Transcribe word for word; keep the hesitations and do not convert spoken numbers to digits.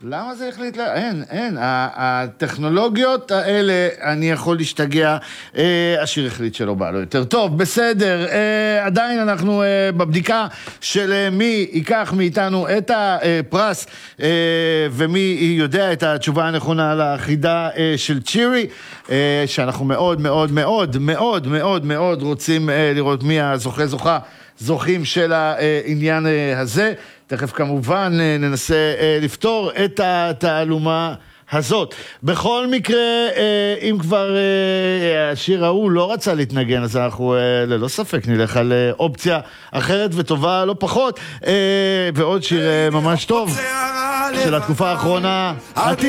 למה זה החליט? אין, אין. הטכנולוגיות האלה, אני יכול להשתגע, השיר החליט שלא בא לו יותר טוב, בסדר. עדיין אנחנו בבדיקה של מי ייקח מאיתנו את הפרס, ומי יודע את התשובה הנכונה לחידה של צ'ירי, שאנחנו מאוד מאוד מאוד מאוד מאוד מאוד רוצים לראות מי הזוכה זוכה זוכים של העניין הזה. תכף כמובן ננסה לפתור את התעלומה הזאת. בכל מקרה, אם כבר השיר ההוא לא רצה להתנגן, אז אנחנו ללא ספק נלך על אופציה אחרת וטובה לא פחות, ועוד שיר ממש טוב של התקופה האחרונה.